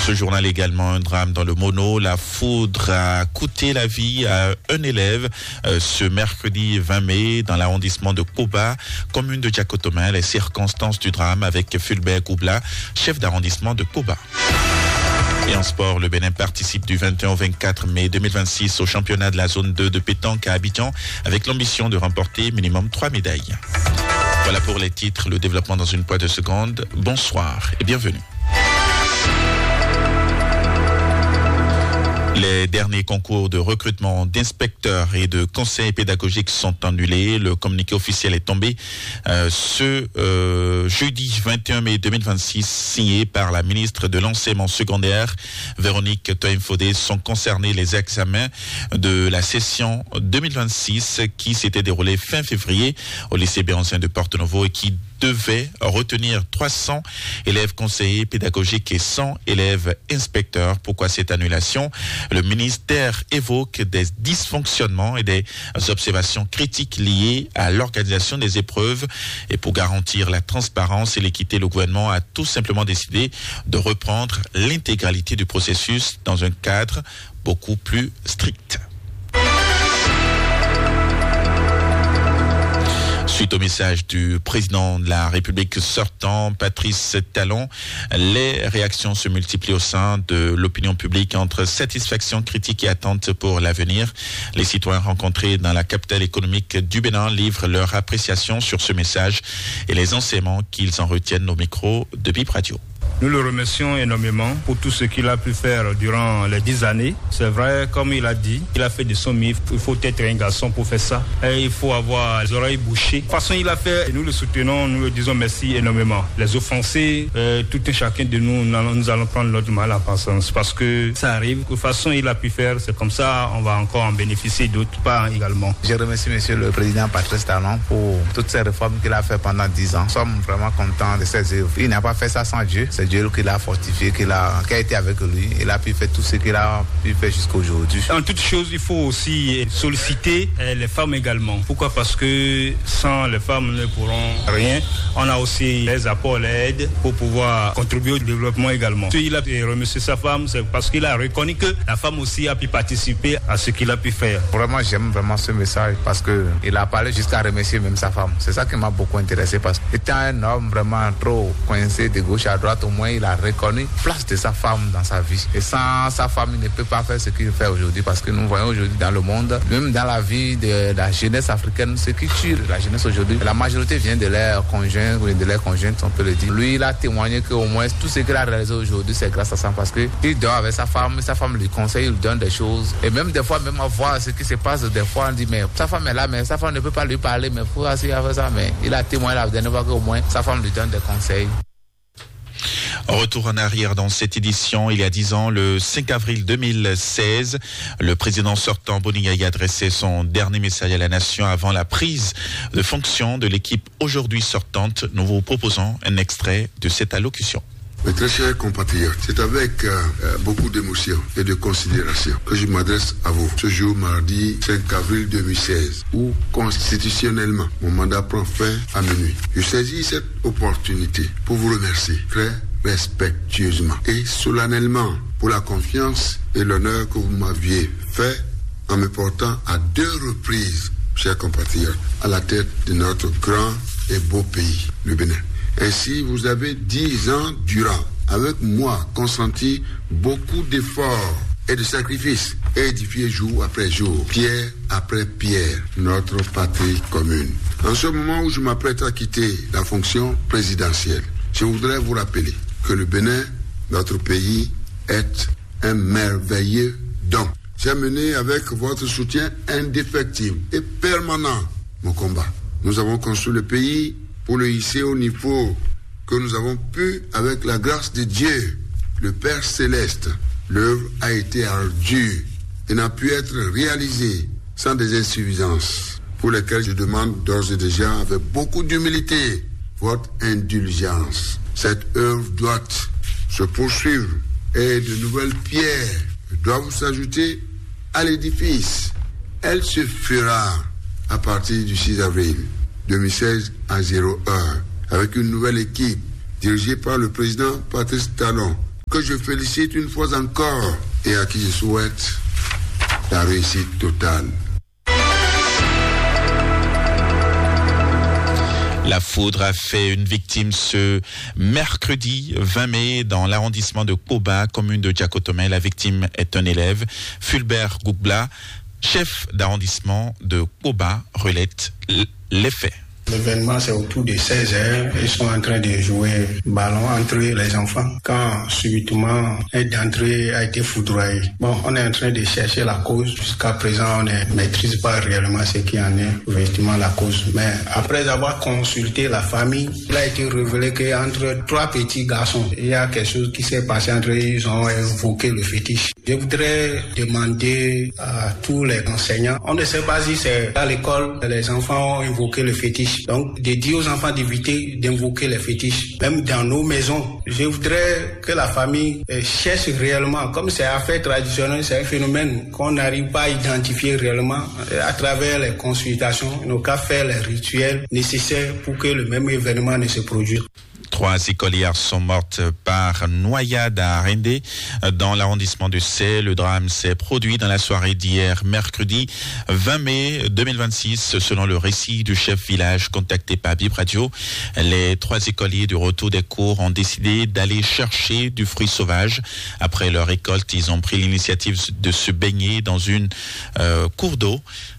Ce journal également, un drame dans le Mono. La foudre a coûté la vie à un élève ce mercredi 20 mai dans l'arrondissement de Koba, commune de Diakotomin. Les circonstances du drame avec Fulbert Goubla, chef d'arrondissement de Koba. Et en sport, le Bénin participe du 21 au 24 mai 2026 au championnat de la zone 2 de pétanque à Abidjan avec l'ambition de remporter minimum 3 médailles. Voilà pour les titres, le développement dans une poignée de secondes. Bonsoir et bienvenue. Les derniers concours de recrutement d'inspecteurs et de conseils pédagogiques sont annulés. Le communiqué officiel est tombé ce jeudi 21 mai 2026, signé par la ministre de l'enseignement secondaire, Véronique Toim-Fodé. Sont concernés les examens de la session 2026 qui s'était déroulée fin février au lycée Bérancin de Porto-Novo et qui devait retenir 300 élèves conseillers pédagogiques et 100 élèves inspecteurs. Pourquoi cette annulation? Le ministère évoque des dysfonctionnements et des observations critiques liées à l'organisation des épreuves. Et pour garantir la transparence et l'équité, le gouvernement a tout simplement décidé de reprendre l'intégralité du processus dans un cadre beaucoup plus strict. Suite au message du président de la République sortant, Patrice Talon, les réactions se multiplient au sein de l'opinion publique entre satisfaction, critique et attente pour l'avenir. Les citoyens rencontrés dans la capitale économique du Bénin livrent leur appréciation sur ce message et les enseignements qu'ils en retiennent au micro de Bip Radio. Nous le remercions énormément pour tout ce qu'il a pu faire durant les 10 années. C'est vrai, comme il a dit, il a fait de son mieux. Il faut être un garçon pour faire ça. Et il faut avoir les oreilles bouchées. De toute façon, il a fait, et nous le soutenons, nous le disons merci énormément. Les offensés, tout un chacun de nous, nous allons prendre notre mal en patience parce que ça arrive. De toute façon, il a pu faire, c'est comme ça, on va encore en bénéficier d'autres parts également. Je remercie monsieur le président Patrice Talon pour toutes ces réformes qu'il a fait pendant 10 ans. Nous sommes vraiment contents de ses œuvres. Il n'a pas fait ça sans Dieu. C'est Dieu qui l'a fortifié, qui a été avec lui. Il a pu faire tout ce qu'il a pu faire jusqu'à aujourd'hui. En toute chose, il faut aussi solliciter les femmes également. Pourquoi? Parce que sans les femmes, nous ne pourrons rien. On a aussi les apports, l'aide pour pouvoir contribuer au développement également. Si il a remercié sa femme, c'est parce qu'il a reconnu que la femme aussi a pu participer à ce qu'il a pu faire. Vraiment, j'aime vraiment ce message parce qu'il a parlé jusqu'à remercier même sa femme. C'est ça qui m'a beaucoup intéressé parce que étant un homme vraiment trop coincé de gauche à droite, au moins il a reconnu la place de sa femme dans sa vie. Et sans sa femme, il ne peut pas faire ce qu'il fait aujourd'hui parce que nous voyons aujourd'hui dans le monde, même dans la vie de la jeunesse africaine, ce qui tue la jeunesse aujourd'hui, la majorité vient de leurs conjoints ou de leurs conjointes, on peut le dire. Lui, il a témoigné qu'au moins tout ce qu'il a réalisé aujourd'hui, c'est grâce à ça parce qu'il dort avec sa femme lui conseille, il lui donne des choses. Et même des fois, même à voir ce qui se passe, des fois on dit, mais sa femme est là, mais sa femme ne peut pas lui parler, mais pourquoi s'il a fait ça? Mais il a témoigné la dernière fois qu'au moins sa femme lui donne des conseils. Retour en arrière dans cette édition, il y a 10 ans, le 5 avril 2016, le président sortant Bonigaï adressait son dernier message à la nation avant la prise de fonction de l'équipe aujourd'hui sortante. Nous vous proposons un extrait de cette allocution. Mes très chers compatriotes, c'est avec beaucoup d'émotion et de considération que je m'adresse à vous ce jour mardi 5 avril 2016 où constitutionnellement mon mandat prend fin à minuit. Je saisis cette opportunité pour vous remercier très respectueusement et solennellement pour la confiance et l'honneur que vous m'aviez fait en me portant à 2 reprises, chers compatriotes, à la tête de notre grand et beau pays, le Bénin. Ainsi, vous avez 10 ans durant, avec moi, consenti beaucoup d'efforts et de sacrifices, et édifié jour après jour, pierre après pierre, notre patrie commune. En ce moment où je m'apprête à quitter la fonction présidentielle, je voudrais vous rappeler que le Bénin, notre pays, est un merveilleux don. J'ai mené avec votre soutien indéfectible et permanent mon combat. Nous avons construit le pays pour le hisser au niveau que nous avons pu avec la grâce de Dieu, le Père Céleste. L'œuvre a été ardue et n'a pu être réalisée sans des insuffisances pour lesquelles je demande d'ores et déjà avec beaucoup d'humilité votre indulgence. Cette œuvre doit se poursuivre et de nouvelles pierres doivent s'ajouter à l'édifice. Elle se fera à partir du 6 avril 2016 à 01 avec une nouvelle équipe dirigée par le président Patrice Talon que je félicite une fois encore et à qui je souhaite la réussite totale. La foudre a fait une victime ce mercredi 20 mai dans l'arrondissement de Koba, commune de Djakotomé. La victime est un élève. Fulbert Goubla, chef d'arrondissement de Koba, relate les faits. L'événement, c'est autour de 16h. Ils sont en train de jouer ballon entre les enfants. Quand subitement, un d'entre eux a été foudroyé. Bon, on est en train de chercher la cause. Jusqu'à présent, on ne maîtrise pas réellement ce qui en est effectivement la cause. Mais après avoir consulté la famille, il a été révélé qu'entre 3 petits garçons, il y a quelque chose qui s'est passé entre eux. Ils ont évoqué le fétiche. Je voudrais demander à tous les enseignants, on ne sait pas si c'est à l'école que les enfants ont évoqué le fétiche. Donc, de dire aux enfants d'éviter d'invoquer les fétiches. Même dans nos maisons, je voudrais que la famille cherche réellement, comme c'est affaire traditionnelle, c'est un phénomène qu'on n'arrive pas à identifier réellement à travers les consultations, nos cas faire les rituels nécessaires pour que le même événement ne se produise. 3 écolières sont mortes par noyade à Rendé dans l'arrondissement de Sey. Le drame s'est produit dans la soirée d'hier, mercredi 20 mai 2026, selon le récit du chef village contacté par Bip Radio. Les 3 écoliers du retour des cours ont décidé d'aller chercher du fruit sauvage. Après leur récolte, ils ont pris l'initiative de se baigner dans une cours d'eau.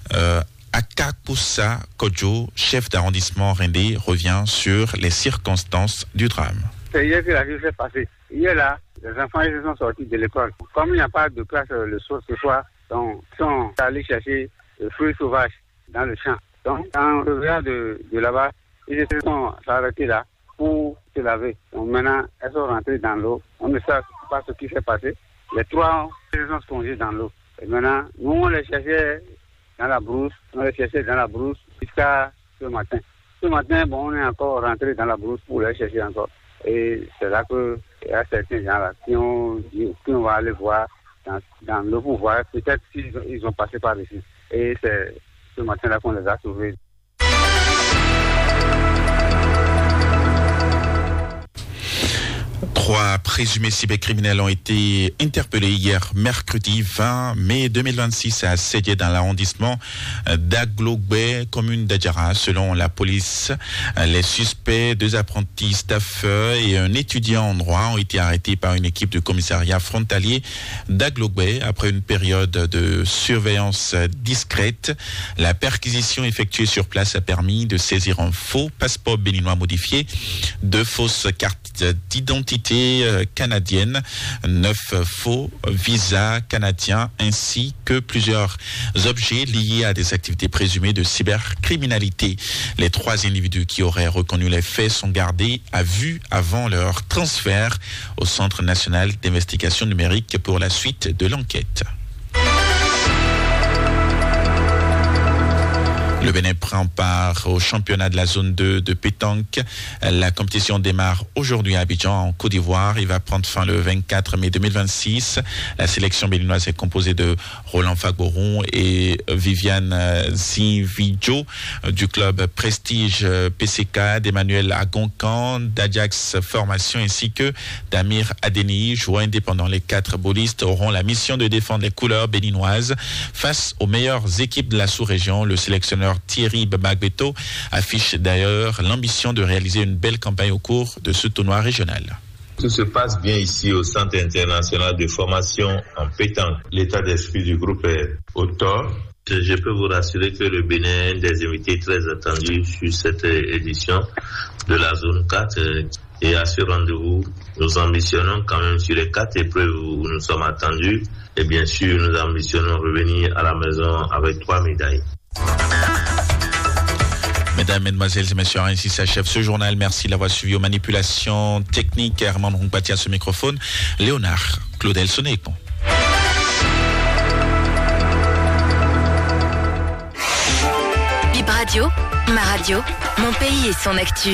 Akakusa Kojo, chef d'arrondissement Rendé, revient sur les circonstances du drame. C'est hier que la vie s'est passée. Hier là, les enfants ils sont sortis de l'école. Comme il n'y a pas de classe le soir, ce soir, donc ils sont allés chercher des fruits sauvages dans le champ. Donc en revenant de là-bas, ils se sont arrêtés là pour se laver. Donc maintenant, elles sont rentrées dans l'eau. On ne sait pas ce qui s'est passé. Les 3 se sont plongés dans l'eau. Et maintenant, nous on les cherchait dans la brousse, on les cherchait dans la brousse jusqu'à ce matin. Ce matin, bon, on est encore rentré dans la brousse pour les chercher encore. Et c'est là qu'il y a certains gens là qui ont dit qu'on va aller voir dans l'eau pour voir peut-être s'ils ont passé par ici. Et c'est ce matin-là qu'on les a trouvés. Trois présumés cybercriminels ont été interpellés hier mercredi 20 mai 2026 à Sédié dans l'arrondissement d'Aglogbe, commune d'Adjara. Selon la police, les suspects, 2 apprentis staffeurs et un étudiant en droit ont été arrêtés par une équipe de commissariat frontalier d'Aglogbe après une période de surveillance discrète. La perquisition effectuée sur place a permis de saisir un faux passeport béninois modifié, 2 fausses cartes d'identité canadienne, 9 faux visas canadiens ainsi que plusieurs objets liés à des activités présumées de cybercriminalité. Les 3 individus qui auraient reconnu les faits sont gardés à vue avant leur transfert au Centre national d'investigation numérique pour la suite de l'enquête. Le Bénin prend part au championnat de la zone 2 de pétanque. La compétition démarre aujourd'hui à Abidjan, en Côte d'Ivoire. Il va prendre fin le 24 mai 2026. La sélection béninoise est composée de Roland Fagboron et Viviane Zividjo du club Prestige PCK, d'Emmanuel Agoncan, d'Ajax Formation ainsi que d'Amir Adeni, joueur indépendant. Les 4 bolistes auront la mission de défendre les couleurs béninoises face aux meilleures équipes de la sous-région. Le sélectionneur Thierry Bagbeto affiche d'ailleurs l'ambition de réaliser une belle campagne au cours de ce tournoi régional. Tout se passe bien ici au Centre international de formation en pétanque. L'état d'esprit du groupe est au top. Je peux vous rassurer que le Bénin est des invités très attendus sur cette édition de la zone 4. Et à ce rendez-vous, nous ambitionnons quand même sur les 4 épreuves où nous sommes attendus. Et bien sûr, nous ambitionnons revenir à la maison avec 3 médailles. Mesdames, Mesdemoiselles et Messieurs, ainsi s'achève ce journal. Merci de l'avoir suivi aux manipulations techniques. Herman Rongpati à ce microphone. Léonard Claudel Sonéco. Bip Radio, ma radio, mon pays et son actu.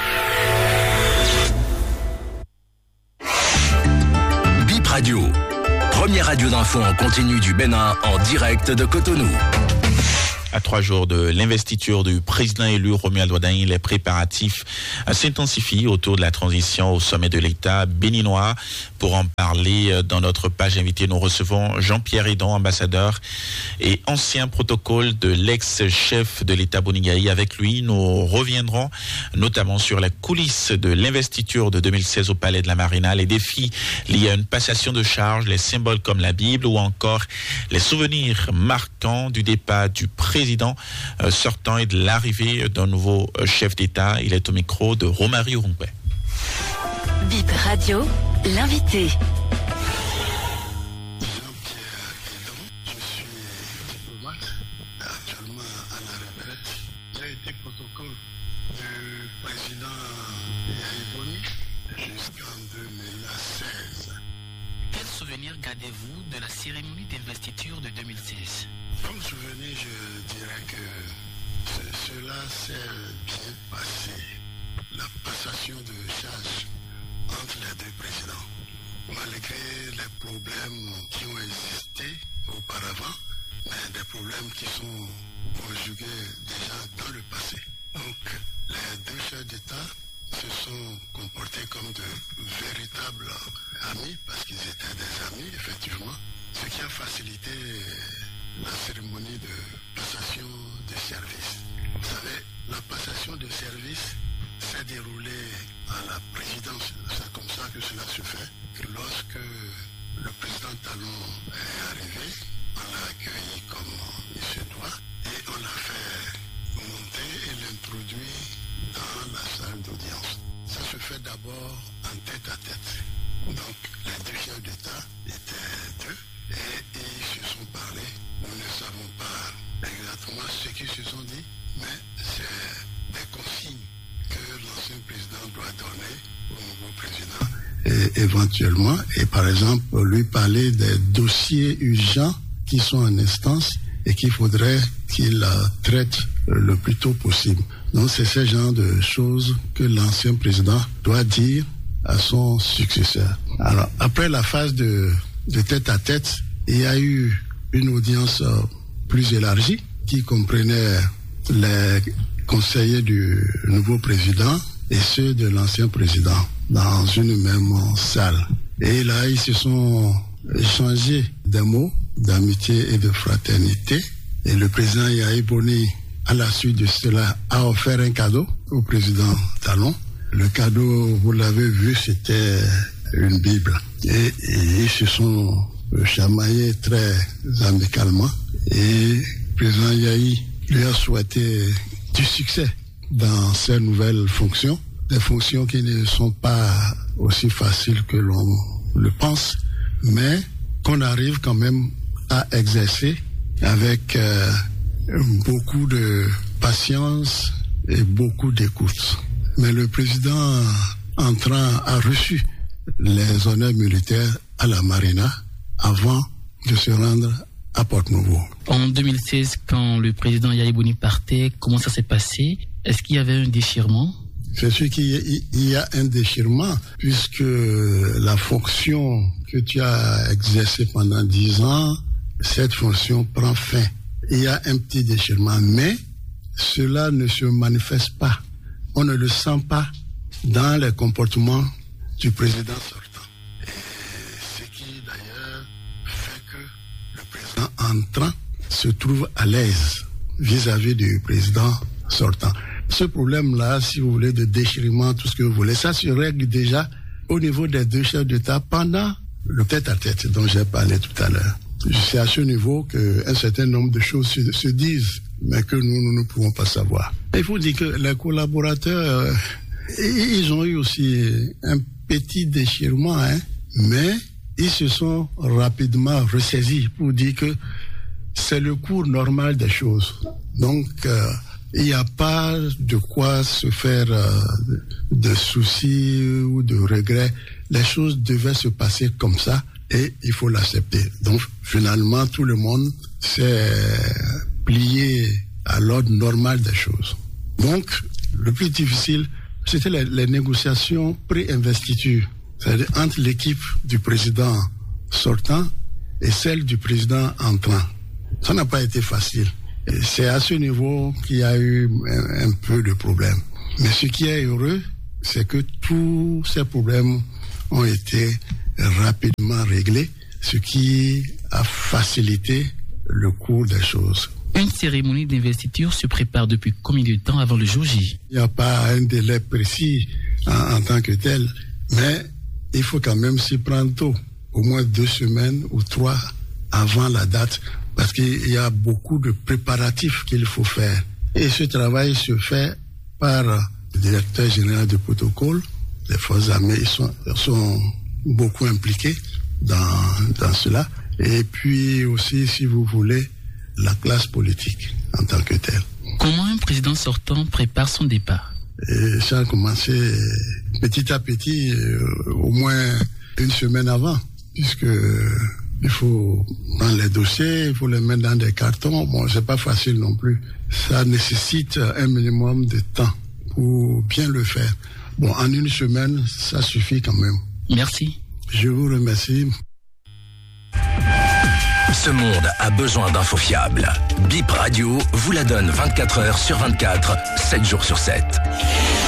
Bip Radio, première radio d'info en continu du Bénin en direct de Cotonou. À 3 jours de l'investiture du président élu Romuald Wadhagne, les préparatifs s'intensifient autour de la transition au sommet de l'État béninois. Pour en parler, dans notre page invitée, nous recevons Jean-Pierre Edon, ambassadeur et ancien protocole de l'ex-chef de l'État Bonigaï. Avec lui, nous reviendrons notamment sur la coulisse de l'investiture de 2016 au Palais de la Marina, les défis liés à une passation de charge, les symboles comme la Bible ou encore les souvenirs marquants du départ du président sortant et de l'arrivée d'un nouveau chef d'État. Il est au micro de Romary Orunkwe. Bip Radio, l'invité. Gardez-vous de la cérémonie d'investiture de 2016? Comme souvenir, je dirais que cela s'est bien passé. La passation de charge entre les deux présidents, malgré les problèmes qui ont existé auparavant, mais des problèmes qui sont conjugués déjà dans le passé. Donc, les deux chefs d'État se sont comportés comme de véritables amis, parce qu'ils étaient des amis, effectivement, ce qui a facilité la cérémonie de passation de service. Vous savez, la passation de service s'est déroulée à la présidence. C'est comme ça que cela se fait. Lorsque le président Talon est arrivé, on l'a accueilli comme il se doit et on l'a fait monter et l'introduire dans la salle d'audience. Ça se fait d'abord en tête à tête. Donc les deux chefs d'État étaient deux et ils se sont parlé. Nous ne savons pas exactement ce qu'ils se sont dit, mais c'est des consignes que l'ancien président doit donner au nouveau président. Et éventuellement, et par exemple, lui parler des dossiers urgents qui sont en instance et qu'il faudrait qu'il traite le plus tôt possible. Donc c'est ce genre de choses que l'ancien président doit dire à son successeur. Alors après la phase de tête à tête, il y a eu une audience plus élargie qui comprenait les conseillers du nouveau président et ceux de l'ancien président dans une même salle. Et là, ils se sont échangés des mots d'amitié et de fraternité. Et le président Yahya Boni, à la suite de cela, a offert un cadeau au président Talon. Le cadeau, vous l'avez vu, c'était une Bible. Et ils se sont chamaillés très amicalement. Et le président Yahya lui a souhaité du succès dans ses nouvelles fonctions. Des fonctions qui ne sont pas aussi faciles que l'on le pense, mais qu'on arrive quand même à exercer avec beaucoup de patience et beaucoup d'écoute. Mais le président entrant a reçu les honneurs militaires à la Marina avant de se rendre à Porte-Nouveau. En 2016, quand le président Yahya Boni partait, comment ça s'est passé? Est-ce qu'il y avait un déchirement? C'est sûr qu'il y a un déchirement, puisque la fonction que tu as exercée pendant 10 ans, cette fonction prend fin. Il y a un petit déchirement, mais cela ne se manifeste pas. On ne le sent pas dans les comportements du président sortant. Et ce qui d'ailleurs fait que le président entrant se trouve à l'aise vis-à-vis du président sortant. Ce problème-là, si vous voulez, de déchirement, tout ce que vous voulez, ça se règle déjà au niveau des deux chefs d'État pendant le tête-à-tête dont j'ai parlé tout à l'heure. C'est à ce niveau qu'un certain nombre de choses se disent, mais que nous ne pouvons pas savoir. Il faut dire que les collaborateurs, ils ont eu aussi un petit déchirement, mais ils se sont rapidement ressaisis pour dire que c'est le cours normal des choses. Donc, il n'y a pas de quoi se faire de soucis ou de regrets. Les choses devaient se passer comme ça et il faut l'accepter. Donc finalement, tout le monde s'est plié à l'ordre normal des choses. Donc, le plus difficile, c'était les négociations pré-investiture, c'est-à-dire entre l'équipe du président sortant et celle du président entrant. Ça n'a pas été facile. Et c'est à ce niveau qu'il y a eu un peu de problèmes. Mais ce qui est heureux, c'est que tous ces problèmes ont été rapidement réglés, ce qui a facilité le cours des choses. Une cérémonie d'investiture se prépare depuis combien de temps avant le jour J? Il n'y a pas un délai précis en tant que tel, mais il faut quand même s'y prendre tôt, au moins 2 semaines ou 3 avant la date, parce qu'il y a beaucoup de préparatifs qu'il faut faire. Et ce travail se fait par le directeur général du protocole. Les forces armées sont beaucoup impliquées dans cela. Et puis aussi, si vous voulez, la classe politique en tant que telle. Comment un président sortant prépare son départ? Et ça a commencé petit à petit, au moins 1 semaine avant, puisque il faut prendre les dossiers, il faut les mettre dans des cartons. Bon, c'est pas facile non plus. Ça nécessite un minimum de temps pour bien le faire. Bon, en 1 semaine, ça suffit quand même. Merci. Je vous remercie. Ce monde a besoin d'infos fiables. Bip Radio vous la donne 24 heures sur 24, 7 jours sur 7.